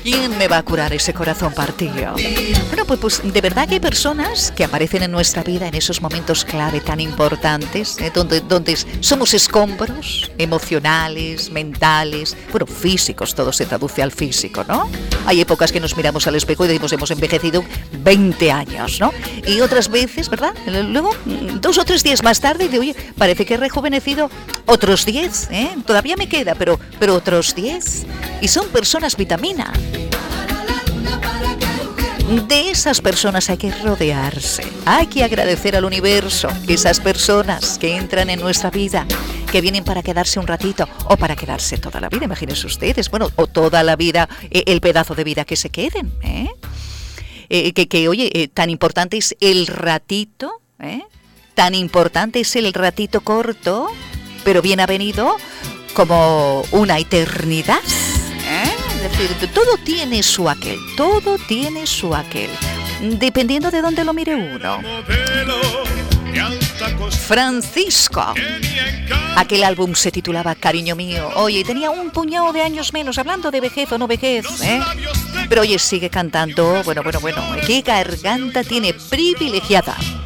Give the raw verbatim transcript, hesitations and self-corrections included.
¿Quién me va a curar ese corazón partido? Bueno, pues, pues de verdad que hay personas que aparecen en nuestra vida en esos momentos clave tan importantes, ¿eh? donde, donde somos escombros emocionales, mentales, bueno, físicos, todo se traduce al físico, ¿no? Hay épocas que nos miramos al espejo y decimos hemos envejecido veinte años, ¿no? Y otras veces, ¿verdad? Luego, dos o tres días más tarde, de, oye, parece que he rejuvenecido otros diez, ¿eh? Todavía me queda, pero, pero otros diez. Y son personas vitamina. De esas personas hay que rodearse. Hay que agradecer al universo esas personas que entran en nuestra vida, que vienen para quedarse un ratito o para quedarse toda la vida. Imagínense ustedes, bueno, o toda la vida, eh, el pedazo de vida que se queden, ¿eh? Eh, que, que, oye, eh, tan importante es el ratito, ¿eh? Tan importante es el ratito corto, pero bien avenido como una eternidad, ¿eh? Es decir, todo tiene su aquel, todo tiene su aquel, dependiendo de dónde lo mire uno. Francisco, aquel álbum se titulaba Cariño Mío. Oye, tenía un puñado de años menos, hablando de vejez o no vejez, ¿eh? Pero oye, sigue cantando, bueno, bueno, bueno, qué garganta tiene privilegiada.